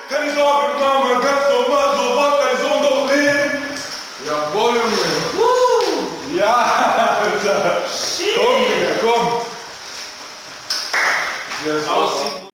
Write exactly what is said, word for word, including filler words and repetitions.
Keine Sorge, Mama, ganz normal, so macht dein Sohn doch leben. Jawohl, Junge. Ja, Alter. Komm, Digga, komm. Ja, das aussieht.